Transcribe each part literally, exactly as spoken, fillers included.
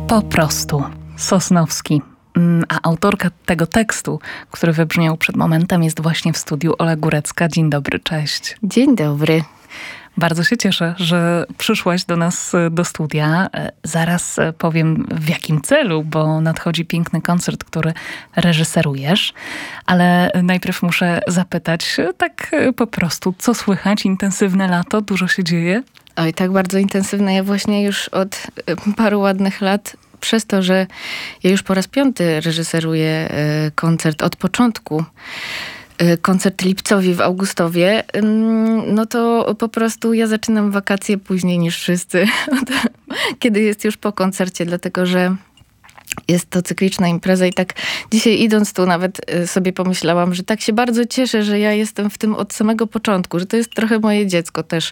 Po prostu. Sosnowski. A autorka tego tekstu, który wybrzmiał przed momentem, jest właśnie w studiu. Ola Górecka. Dzień dobry, cześć. Dzień dobry. Bardzo się cieszę, że przyszłaś do nas do studia. Zaraz powiem, w jakim celu, bo nadchodzi piękny koncert, który reżyserujesz. Ale najpierw muszę zapytać tak po prostu, co słychać? Intensywne lato? Dużo się dzieje? Oj, tak bardzo intensywne. Ja właśnie już od paru ładnych lat, przez to, że ja już po raz piąty reżyseruję koncert od początku, koncert lipcowi w Augustowie, no to po prostu ja zaczynam wakacje później niż wszyscy, kiedy jest już po koncercie, dlatego że jest to cykliczna impreza i tak dzisiaj idąc tu nawet sobie pomyślałam, że tak się bardzo cieszę, że ja jestem w tym od samego początku, że to jest trochę moje dziecko też.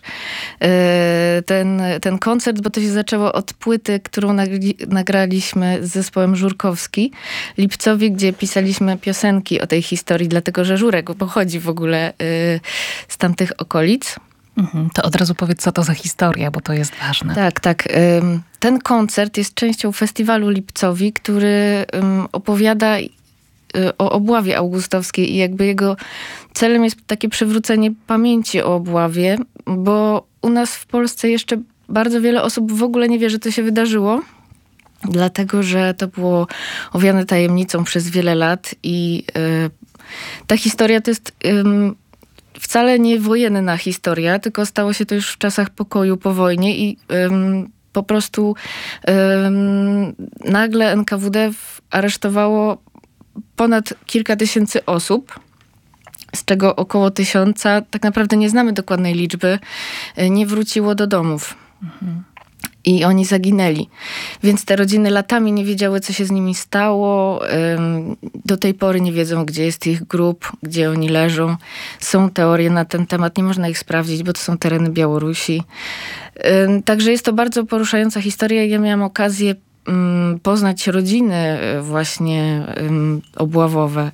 Ten, ten koncert, bo to się zaczęło od płyty, którą nagli, nagraliśmy z zespołem Żurkowski, Lipcowi, gdzie pisaliśmy piosenki o tej historii, dlatego że Żurek pochodzi w ogóle z tamtych okolic. Mhm, to od razu powiedz, co to za historia, bo to jest ważne. Tak, tak. Ten koncert jest częścią festiwalu Lipcowi, który opowiada o obławie augustowskiej i jakby jego celem jest takie przywrócenie pamięci o obławie, bo u nas w Polsce jeszcze bardzo wiele osób w ogóle nie wie, że to się wydarzyło, dlatego że to było owiane tajemnicą przez wiele lat i ta historia to jest wcale nie wojenna historia, tylko stało się to już w czasach pokoju po wojnie i ym, po prostu ym, nagle N K W D aresztowało ponad kilka tysięcy osób, z czego około tysiąca, tak naprawdę nie znamy dokładnej liczby, nie wróciło do domów. Mhm. I oni zaginęli. Więc te rodziny latami nie wiedziały, co się z nimi stało. Do tej pory nie wiedzą, gdzie jest ich grób, gdzie oni leżą. Są teorie na ten temat, nie można ich sprawdzić, bo to są tereny Białorusi. Także jest to bardzo poruszająca historia. Ja miałam okazję poznać rodziny właśnie obławowe,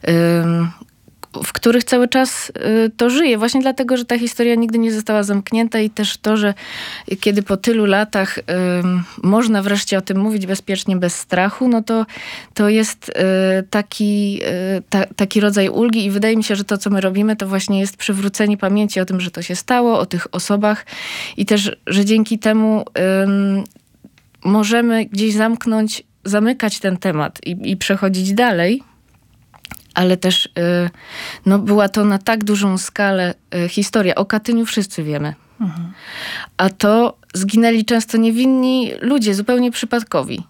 w których cały czas y, to żyje. Właśnie dlatego, że ta historia nigdy nie została zamknięta i też to, że kiedy po tylu latach y, można wreszcie o tym mówić bezpiecznie, bez strachu, no to, to jest y, taki, y, ta, taki rodzaj ulgi i wydaje mi się, że to, co my robimy, to właśnie jest przywrócenie pamięci o tym, że to się stało, o tych osobach i też, że dzięki temu y, możemy gdzieś zamknąć, zamykać ten temat i, i przechodzić dalej. Ale też no, była to na tak dużą skalę historia. O Katyniu wszyscy wiemy. Mhm. A to zginęli często niewinni ludzie, zupełnie przypadkowi.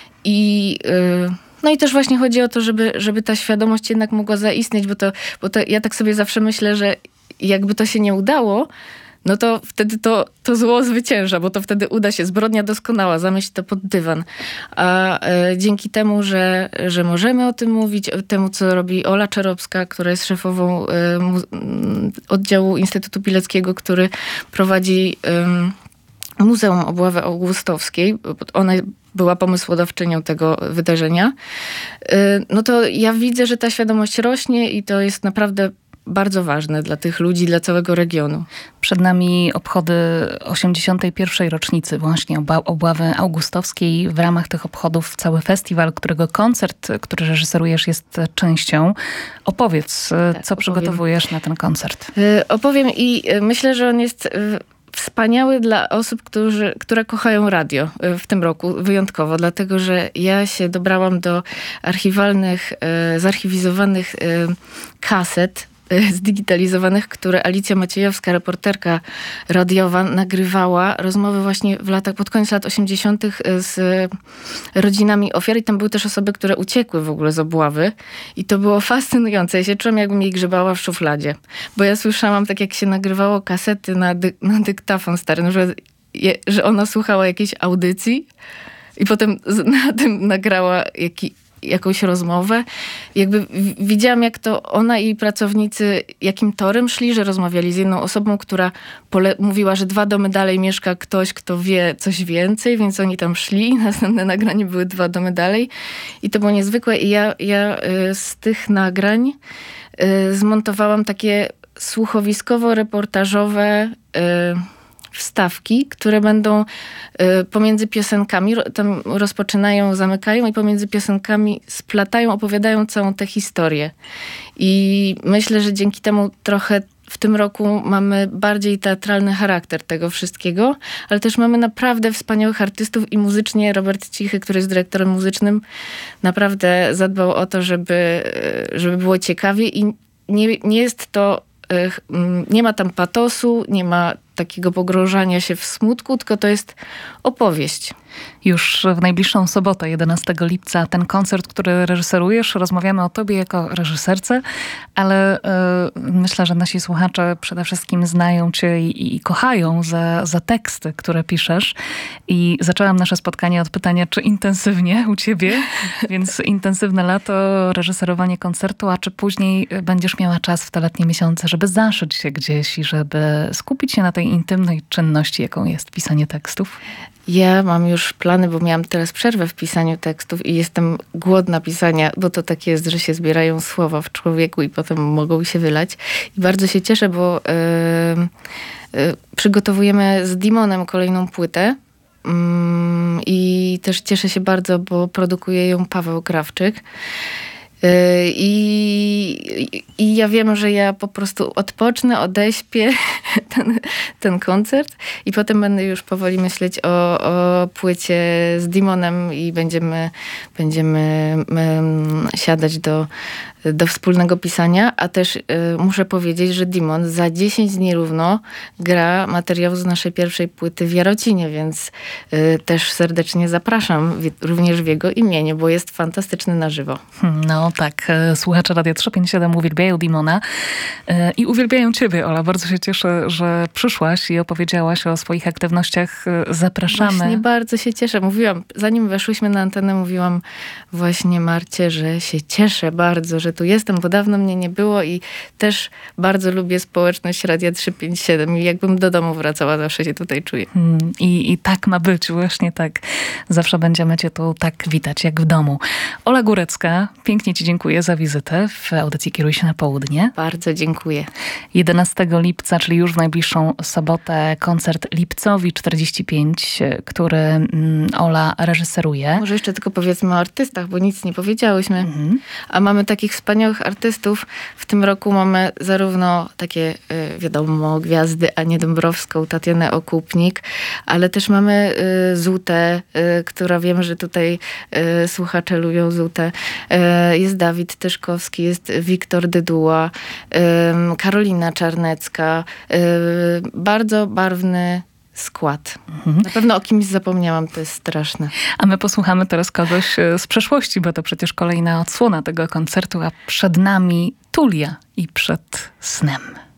I, no i też właśnie chodzi o to, żeby, żeby ta świadomość jednak mogła zaistnieć, bo to, bo to ja tak sobie zawsze myślę, że jakby to się nie udało, no to wtedy to, to zło zwycięża, bo to wtedy uda się zbrodnia doskonała, zamieść to pod dywan. A e, dzięki temu, że, że możemy o tym mówić, temu co robi Ola Czerobska, która jest szefową e, mu, oddziału Instytutu Pileckiego, który prowadzi e, Muzeum Obławy Augustowskiej. Ona była pomysłodawczynią tego wydarzenia. E, no to ja widzę, że ta świadomość rośnie i to jest naprawdę bardzo ważne dla tych ludzi, dla całego regionu. Przed nami obchody osiemdziesiątej pierwszej rocznicy właśnie obławy augustowskiej. W ramach tych obchodów cały festiwal, którego koncert, który reżyserujesz, jest częścią. Opowiedz, tak, co opowiem. Przygotowujesz na ten koncert. Yy, opowiem i myślę, że on jest yy, wspaniały dla osób, którzy, które kochają radio yy, w tym roku wyjątkowo, dlatego, że ja się dobrałam do archiwalnych, yy, zarchiwizowanych yy, kaset zdigitalizowanych, które Alicja Maciejowska, reporterka radiowa, nagrywała rozmowy właśnie w latach, pod koniec lat osiemdziesiątych z rodzinami ofiar i tam były też osoby, które uciekły w ogóle z obławy i to było fascynujące. Ja się czułam, jakbym jej grzebała w szufladzie, bo ja słyszałam, tak jak się nagrywało kasety na, dy- na dyktafon stary, no, że, je, że ona słuchała jakiejś audycji i potem na tym nagrała jaki jakąś rozmowę. Jakby widziałam, jak to ona i pracownicy jakim torem szli, że rozmawiali z jedną osobą, która pole- mówiła, że dwa domy dalej mieszka ktoś, kto wie coś więcej, więc oni tam szli i następne nagranie były dwa domy dalej. I to było niezwykłe. I ja, ja z tych nagrań zmontowałam takie słuchowiskowo-reportażowe wstawki, które będą y, pomiędzy piosenkami, ro, tam rozpoczynają, zamykają i pomiędzy piosenkami splatają, opowiadają całą tę historię. I myślę, że dzięki temu trochę w tym roku mamy bardziej teatralny charakter tego wszystkiego, ale też mamy naprawdę wspaniałych artystów i muzycznie Robert Cichy, który jest dyrektorem muzycznym, naprawdę zadbał o to, żeby, żeby było ciekawie i nie, nie jest to, nie ma tam patosu, nie ma takiego pogrążania się w smutku, tylko to jest opowieść. Już w najbliższą sobotę, jedenastego lipca, ten koncert, który reżyserujesz, rozmawiamy o tobie jako reżyserce, ale y, myślę, że nasi słuchacze przede wszystkim znają cię i, i kochają za, za teksty, które piszesz. I zaczęłam nasze spotkanie od pytania, czy intensywnie u ciebie, więc intensywne lato, reżyserowanie koncertu, a czy później będziesz miała czas w te letnie miesiące, żeby zaszyć się gdzieś i żeby skupić się na tej intymnej czynności, jaką jest pisanie tekstów? Ja mam już plany, bo miałam teraz przerwę w pisaniu tekstów i jestem głodna pisania, bo to tak jest, że się zbierają słowa w człowieku i potem mogą się wylać. I bardzo się cieszę, bo yy, yy, przygotowujemy z Dimonem kolejną płytę. Yy, I też cieszę się bardzo, bo produkuje ją Paweł Krawczyk. I, I ja wiem, że ja po prostu odpocznę, odeśpię ten, ten koncert i potem będę już powoli myśleć o, o płycie z Dimonem i będziemy, będziemy um, siadać do, do wspólnego pisania, a też y, muszę powiedzieć, że Dimon za dziesięć dni równo gra materiał z naszej pierwszej płyty w Jarocinie, więc y, też serdecznie zapraszam w, również w jego imieniu, bo jest fantastyczny na żywo. No tak, słuchacze Radia trzysta pięćdziesiąt siedem uwielbiają Dimona i uwielbiają ciebie, Ola. Bardzo się cieszę, że przyszłaś i opowiedziałaś o swoich aktywnościach. Zapraszamy. Właśnie bardzo się cieszę. Mówiłam, zanim weszłyśmy na antenę, mówiłam właśnie Marcie, że się cieszę bardzo, że tu jestem, bo dawno mnie nie było i też bardzo lubię społeczność Radia trzysta pięćdziesiąt siedem i jakbym do domu wracała, zawsze się tutaj czuję. I, I tak ma być, właśnie tak. Zawsze będziemy cię tu tak witać, jak w domu. Ola Górecka, pięknie ci dziękuję za wizytę w audycji Kieruj się na południe. Bardzo dziękuję. jedenastego lipca, czyli już w najbliższą sobotę, koncert Lipcowi czterdzieści pięć, który Ola reżyseruje. Może jeszcze tylko powiedzmy o artystach, bo nic nie powiedziałyśmy. Mhm. A mamy takich wspaniałych artystów. W tym roku mamy zarówno takie, wiadomo, gwiazdy Anię Dąbrowską, Tatianę Okupnik, ale też mamy Zutę, która wiem, że tutaj słuchacze lubią Zutę. Jest Dawid Tyszkowski, jest Wiktor Dyduła, Karolina Czarnecka. Bardzo barwny skład. Mhm. Na pewno o kimś zapomniałam, to jest straszne. A my posłuchamy teraz kogoś z przeszłości, bo to przecież kolejna odsłona tego koncertu, a przed nami Tulia i przed snem.